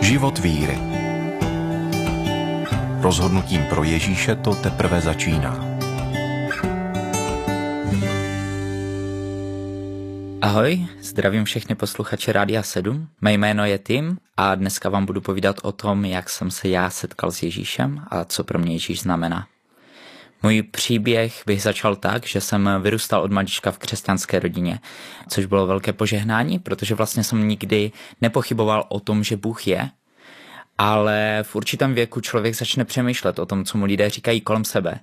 Život víry. Rozhodnutím pro Ježíše to teprve začíná. Ahoj, zdravím všechny posluchače Rádia 7. Mé jméno je Tim a dneska vám budu povídat o tom, jak jsem se já setkal s Ježíšem a co pro mě Ježíš znamená. Můj příběh bych začal tak, že jsem vyrůstal od malička v křesťanské rodině, což bylo velké požehnání, protože vlastně jsem nikdy nepochyboval o tom, že Bůh je, ale v určitém věku člověk začne přemýšlet o tom, co mu lidé říkají kolem sebe.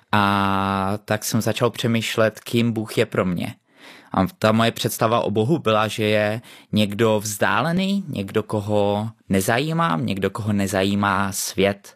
A tak jsem začal přemýšlet, kým Bůh je pro mě. A ta moje představa o Bohu byla, že je někdo vzdálený, někdo, koho nezajímá, někdo, koho nezajímá svět.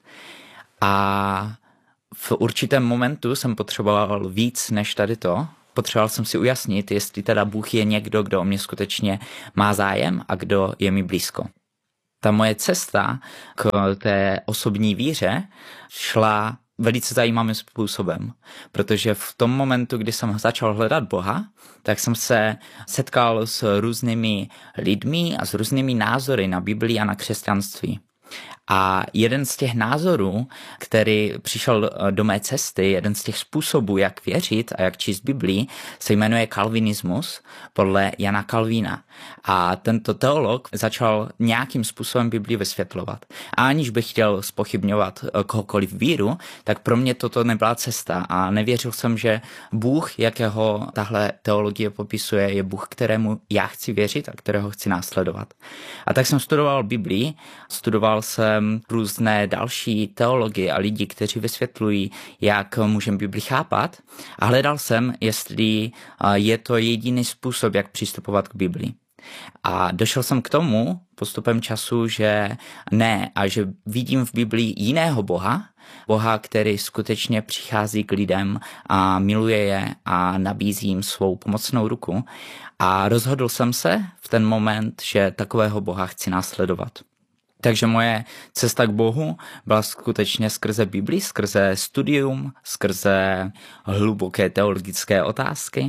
A v určitém momentu jsem potřeboval víc než tady to. Potřeboval jsem si ujasnit, jestli teda Bůh je někdo, kdo o mě skutečně má zájem a kdo je mi blízko. Ta moje cesta k té osobní víře šla velice zajímavým způsobem, protože v tom momentu, kdy jsem začal hledat Boha, tak jsem se setkal s různými lidmi a s různými názory na Biblii a na křesťanství. A jeden z těch názorů, který přišel do mé cesty, jeden z těch způsobů, jak věřit a jak číst Biblii, se jmenuje kalvinismus podle Jana Kalvína. A tento teolog začal nějakým způsobem Biblii vysvětlovat. A aniž bych chtěl zpochybňovat kohokoliv víru, tak pro mě toto nebyla cesta a nevěřil jsem, že Bůh, jakého tahle teologie popisuje, je Bůh, kterému já chci věřit a kterého chci následovat. A tak jsem studoval Biblii, studoval jsem různé další teologie a lidi, kteří vysvětlují, jak můžeme Bibli chápat, a hledal jsem, jestli je to jediný způsob, jak přistupovat k Biblii. A došel jsem k tomu postupem času, že ne, a že vidím v Biblii jiného Boha, který skutečně přichází k lidem a miluje je a nabízí jim svou pomocnou ruku. A rozhodl jsem se v ten moment, že takového Boha chci následovat. Takže moje cesta k Bohu byla skutečně skrze Bibli, skrze studium, skrze hluboké teologické otázky,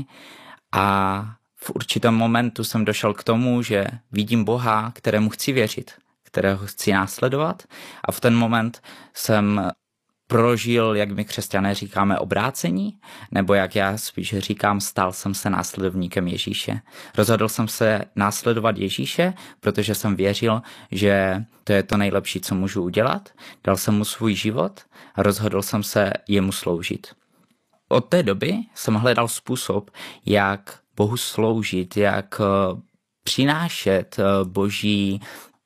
a v určitém momentu jsem došel k tomu, že vidím Boha, kterému chci věřit, kterého chci následovat, a v ten moment jsem prožil, jak my křesťané říkáme, obrácení, nebo jak já spíš říkám, stal jsem se následovníkem Ježíše. Rozhodl jsem se následovat Ježíše, protože jsem věřil, že to je to nejlepší, co můžu udělat. Dal jsem mu svůj život a rozhodl jsem se jemu sloužit. Od té doby jsem hledal způsob, jak Bohu sloužit, jak přinášet boží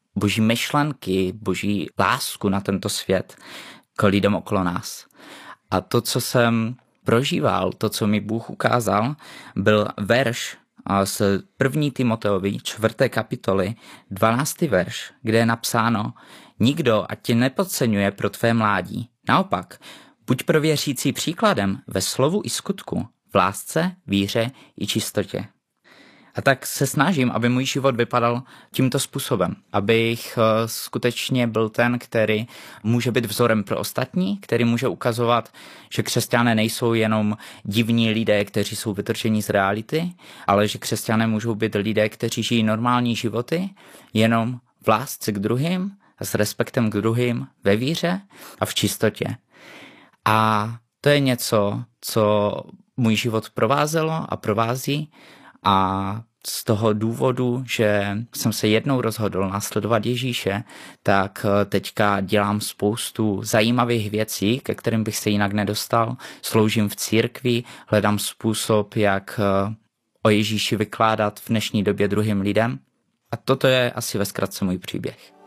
myšlenky, boží lásku na tento svět k lidem okolo nás. A to, co jsem prožíval, to, co mi Bůh ukázal, byl verš z 1. Timoteovi 4. kapitoly 12. verš, kde je napsáno: nikdo ať tě nepodceňuje pro tvé mládí. Naopak, buď pro věřící příkladem ve slovu i skutku, v lásce, víře i čistotě. A tak se snažím, aby můj život vypadal tímto způsobem, abych skutečně byl ten, který může být vzorem pro ostatní, který může ukazovat, že křesťané nejsou jenom divní lidé, kteří jsou vytrženi z reality, ale že křesťané můžou být lidé, kteří žijí normální životy, jenom v lásce k druhým, s respektem k druhým, ve víře a v čistotě. A to je něco, co můj život provázelo a provází, a z toho důvodu, že jsem se jednou rozhodl následovat Ježíše, tak teďka dělám spoustu zajímavých věcí, ke kterým bych se jinak nedostal. Sloužím v církvi, hledám způsob, jak o Ježíši vykládat v dnešní době druhým lidem. A toto je asi ve zkratce můj příběh.